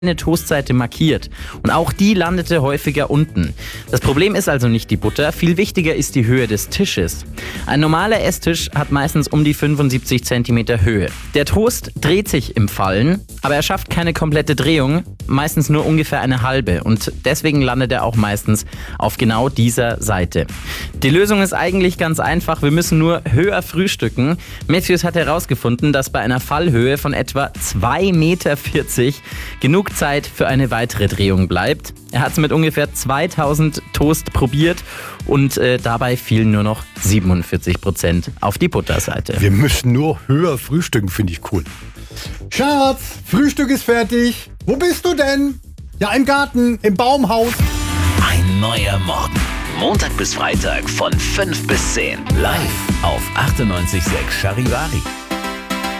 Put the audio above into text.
eine Toastseite markiert und auch die landete häufiger unten. Das Problem ist also nicht die Butter, viel wichtiger ist die Höhe des Tisches. Ein normaler Esstisch hat meistens um die 75 cm Höhe. Der Toast dreht sich im Fallen, aber er schafft keine komplette Drehung, meistens nur ungefähr eine halbe und deswegen landet er auch meistens auf genau dieser Seite. Die Lösung ist eigentlich ganz einfach, wir müssen nur höher frühstücken. Matthews hat herausgefunden, dass bei einer Fallhöhe von etwa 2,40 Meter genug Zeit für eine weitere Drehung bleibt. Er hat es mit ungefähr 2000 Toast probiert und dabei fielen nur noch 47% auf die Butterseite. Wir müssen nur höher frühstücken, finde ich cool. Schatz, Frühstück ist fertig. Wo bist du denn? Ja, im Garten, im Baumhaus. Ein neuer Morgen. Montag bis Freitag von 5 bis 10. Live auf 98,6 Charivari.